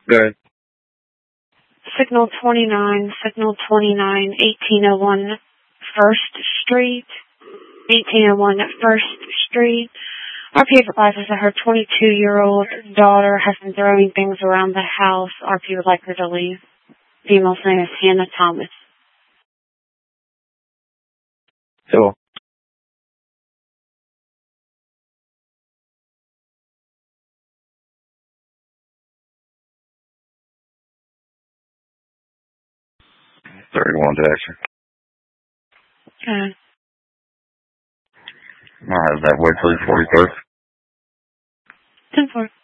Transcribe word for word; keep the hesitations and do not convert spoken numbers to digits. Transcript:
Good. Signal twenty-nine, Signal twenty-nine, eighteen oh one First Street. eighteen oh one First Street. R P advises that her twenty-two-year-old daughter has been throwing things around the house. R P would like her to leave. Female's name is Hannah Thomas. Cool. thirty-one Jackson. Okay. I'll have that wait till the forty-first. ten four.